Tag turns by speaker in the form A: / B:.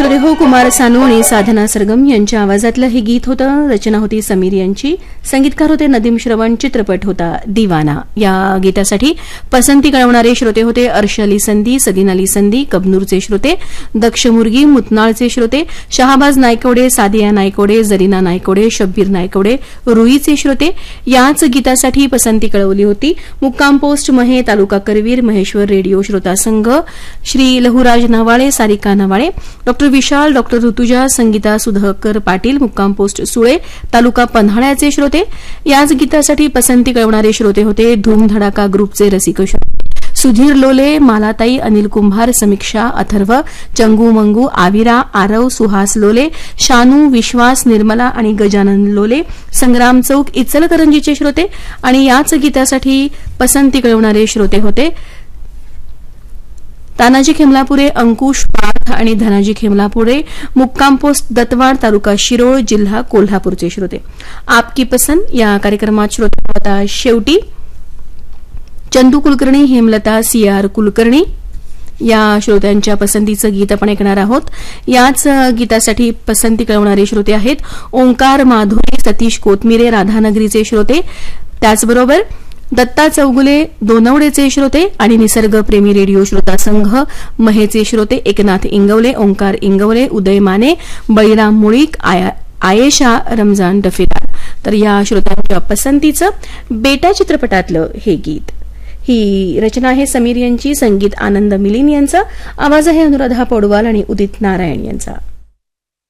A: श्रोते हो, कुमार सानू आणि साधना सरगम यांच्या आवाजातलं हे गीत होतं. रचना होती समीर यांची, संगीतकार होते नदीम श्रवण, चित्रपट होता दिवाना. या गीतासाठी पसंती कळवणारे श्रोते होते अर्श अली संधी, सदीन अली संधी, कबनूरचे श्रोते, दक्ष मुर्गी, मुतनाळचे श्रोते, शहाबाज नायकवडे, सादिया नायकवडे, जरीना नायकवडे, शब्बीर नायकवडे, रुईचे श्रोते. याच गीतासाठी पसंती कळवली होती मुक्काम पोस्ट महे, तालुका करवीर, महेश्वर रेडिओ श्रोता संघ, श्री लहुराज नवाळे, सारिका नवाळे, डॉक्टर विशाल, डॉक्टर ऋतुजा, संगीता सुधाकर पाटील, मुक्काम पोस्ट सुळे, तालुका पन्हाळ्याचे श्रोते. याच गीतासाठी पसंती कळवणारे श्रोते होते धूम धडाका ग्रुपचे रसिक सुधीर लोले, मालाताई, अनिल कुंभार, समीक्षा, अथर्व, चंगू मंगू, आविरा, आरव, सुहास लोले, शानू, विश्वास, निर्मला आणि गजानन लोले, संग्राम चौक, इचलकरंजीचे श्रोते. आणि याच गीतासाठी पसंती कळवणारे श्रोते होते तानाजी खेमलापुरे, अंकुश पाठ आणि धनाजी खेमलापुरे, मुक्काम पोस्ट दत्तवाड, तालुका शिरोळ, जिल्हा कोल्हापूरचे श्रोते. आपकी पसंत या कार्यक्रमात श्रोते होता शेवटी चंदू कुलकर्णी, हेमलता सीआर कुलकर्णी या श्रोत्यांच्या पसंतीचं गीत आपण ऐकणार आहोत. याच गीतासाठी पसंती कळवणारे श्रोते आहेत ओंकार माधुरे, सतीश कोतमिरे, राधानगरीचे श्रोते. त्याचबरोबर दत्ता चौगुले, दोनवडेचे श्रोते आणि निसर्गप्रेमी रेडिओ श्रोता संघ, महेचे श्रोते एकनाथ इंगवले, ओंकार इंगवले, उदय माने, बळीराम मुळीक, आयेशा रमजान डफेदार. तर या श्रोत्यांच्या पसंतीचं बेटा चित्रपटातलं हे गीत. ही रचना आहे समीर यांची, संगीत आनंद मिलिंद यांचा, आवाज आहे अनुराधा पौडवाल आणि उदित नारायण यांचा.